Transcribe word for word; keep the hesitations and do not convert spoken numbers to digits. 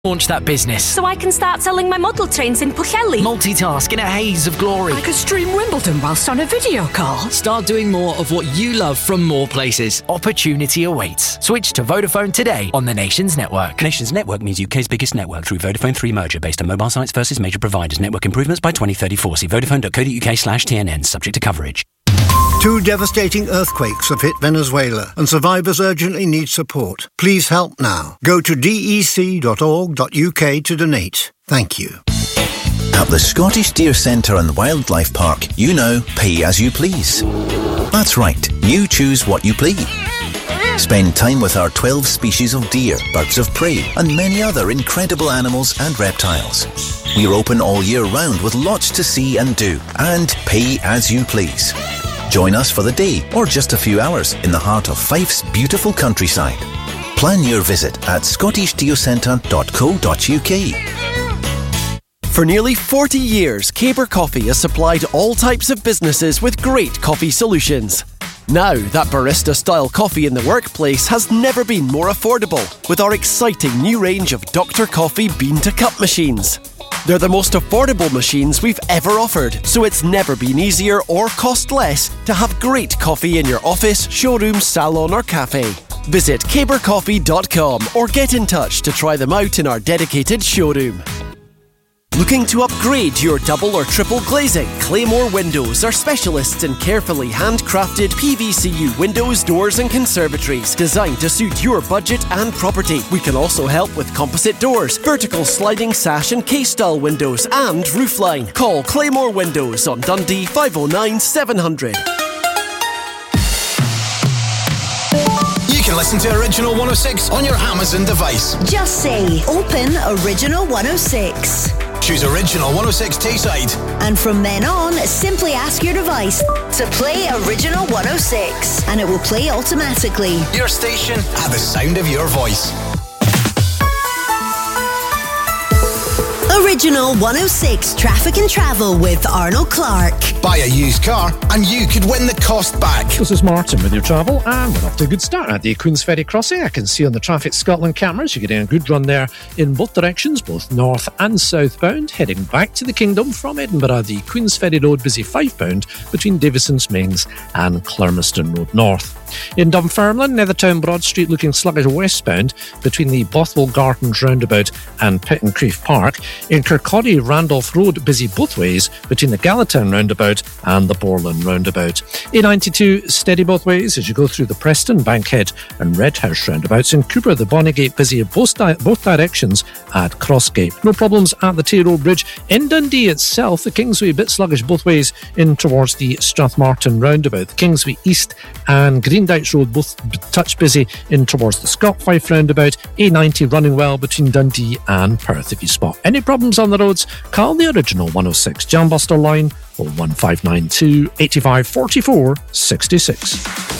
Launch that business. So I can start selling my model trains in Pwllheli. Multitask in a haze of glory. I could stream Wimbledon whilst on a video call. Start doing more of what you love from more places. Opportunity awaits. Switch to Vodafone today on the Nations Network. Nations Network means U K's biggest network through Vodafone three merger based on mobile sites versus major providers. Network improvements by twenty thirty-four. See vodafone.co.uk slash TNN. Subject to coverage. Two devastating earthquakes have hit Venezuela and survivors urgently need support. Please help now. Go to d e c dot org dot u k to donate. Thank you. At the Scottish Deer Centre and Wildlife Park, you now pay as you please. That's right, you choose what you please. Spend time with our twelve species of deer, birds of prey, and many other incredible animals and reptiles. We're open all year round with lots to see and do, and pay as you please. Join us for the day or just a few hours in the heart of Fife's beautiful countryside. Plan your visit at scottish deer centre dot co dot u k. For nearly forty years, Caber Coffee has supplied all types of businesses with great coffee solutions. Now, that barista-style coffee in the workplace has never been more affordable with our exciting new range of Doctor Coffee bean-to-cup machines. They're the most affordable machines we've ever offered, so it's never been easier or cost less to have great coffee in your office, showroom, salon or cafe. Visit caber coffee dot com or get in touch to try them out in our dedicated showroom. Looking to upgrade your double or triple glazing? Claymore Windows are specialists in carefully handcrafted P V C U windows, doors and conservatories designed to suit your budget and property. We can also help with composite doors, vertical sliding sash and case-style windows and roofline. Call Claymore Windows on Dundee five oh nine seven hundred. You can listen to Original one oh six on your Amazon device. Just say, open Original one oh six. Choose Original one oh six Tayside. And from then on, simply ask your device to play Original one oh six. And it will play automatically. Your station at the sound of your voice. Original one oh six Traffic and Travel with Arnold Clark. Buy a used car and you could win the cost back. This is Martin with your travel, and we're off to a good start at the Queen's Ferry crossing. I can see on the Traffic Scotland cameras you're getting a good run there in both directions, both north and southbound. Heading back to the Kingdom from Edinburgh, the Queen's Ferry Road busy five pound between Davison's Mains and Clermiston Road North. In Dunfermline, Nethertown Broad Street looking sluggish westbound between the Bothwell Gardens roundabout and Pittencrieff Park. In Kirkcaldy, Randolph Road busy both ways between the Gallatin roundabout and the Borland roundabout. A ninety-two steady both ways as you go through the Preston, Bankhead and Redhouse roundabouts. In Cooper, the Bonnygate busy both, di- both directions at Crossgate. No problems at the Tay Road Bridge. In Dundee itself, the Kingsway a bit sluggish both ways in towards the Strathmartin roundabout. The Kingsway East and Green Dykes Road both touch busy in towards the Scott Fife roundabout. A ninety running well between Dundee and Perth. If you spot any problems on the roads, call the Original one oh six Jambuster line or one five nine two, eight five four four, six six.